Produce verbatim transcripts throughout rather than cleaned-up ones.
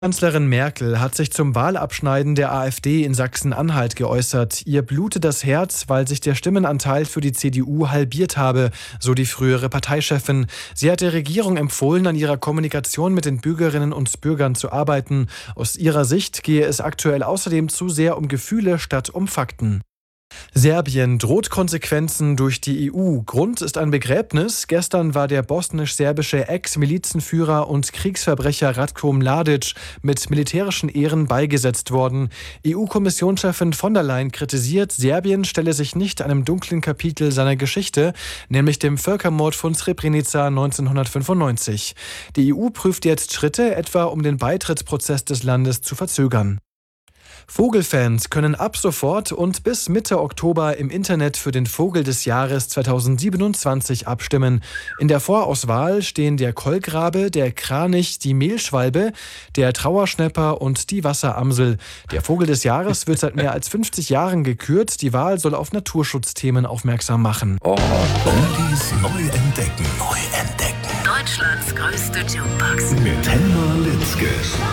Kanzlerin Merkel hat sich zum Wahlabschneiden der AfD in Sachsen-Anhalt geäußert. Ihr blute das Herz, weil sich der Stimmenanteil für die C D U halbiert habe, so die frühere Parteichefin. Sie hat der Regierung empfohlen, an ihrer Kommunikation mit den Bürgerinnen und Bürgern zu arbeiten. Aus ihrer Sicht gehe es aktuell außerdem zu sehr um Gefühle statt um Fakten. Serbien droht Konsequenzen durch die E U. Grund ist ein Begräbnis. Gestern war der bosnisch-serbische Ex-Milizenführer und Kriegsverbrecher Ratko Mladic mit militärischen Ehren beigesetzt worden. E U-Kommissionschefin von der Leyen kritisiert, Serbien stelle sich nicht einem dunklen Kapitel seiner Geschichte, nämlich dem Völkermord von Srebrenica neunzehnhundertfünfundneunzig. Die E U prüft jetzt Schritte, etwa um den Beitrittsprozess des Landes zu verzögern. Vogelfans können ab sofort und bis Mitte Oktober im Internet für den Vogel des Jahres zweitausendsiebenundzwanzig abstimmen. In der Vorauswahl stehen der Kolkrabe, der Kranich, die Mehlschwalbe, der Trauerschnäpper und die Wasseramsel. Der Vogel des Jahres wird seit mehr als fünfzig Jahren gekürt. Die Wahl soll auf Naturschutzthemen aufmerksam machen. Oh, Oldies neu entdecken, neu entdecken. Deutschlands größte Jukebox. Mit Helma Litzke.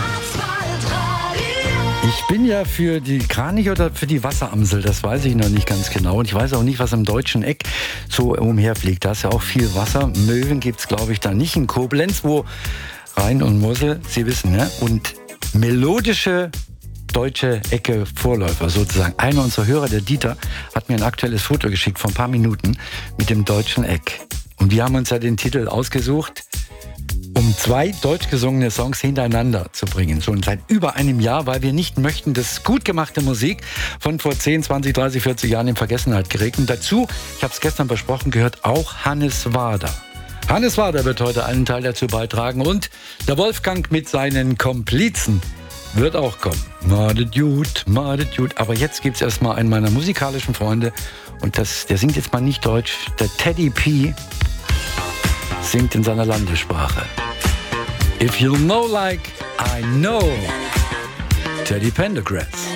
Ich bin ja für die Kranich oder für die Wasseramsel, das weiß ich noch nicht ganz genau. Und ich weiß auch nicht, was im deutschen Eck so umherfliegt. Da ist ja auch viel Wasser. Möwen gibt es, glaube ich, da nicht. In Koblenz, wo Rhein und Mosel, Sie wissen, ne? Und melodische deutsche Ecke Vorläufer sozusagen. Einer unserer Hörer, der Dieter, hat mir ein aktuelles Foto geschickt vor ein paar Minuten mit dem deutschen Eck. Und wir haben uns ja den Titel ausgesucht, um zwei deutsch gesungene Songs hintereinander zu bringen. Schon seit über einem Jahr, weil wir nicht möchten, dass gut gemachte Musik von vor zehn, zwanzig, dreißig, vierzig Jahren in Vergessenheit gerät. Und dazu, ich habe es gestern besprochen, gehört auch Hannes Wader. Hannes Wader wird heute einen Teil dazu beitragen und der Wolfgang mit seinen Komplizen wird auch kommen. Madet gut, madet gut. Aber jetzt gibt es erstmal einen meiner musikalischen Freunde und das, der singt jetzt mal nicht Deutsch, der Teddy P singt in seiner Landessprache. If you know like I know, Teddy Pendergrass.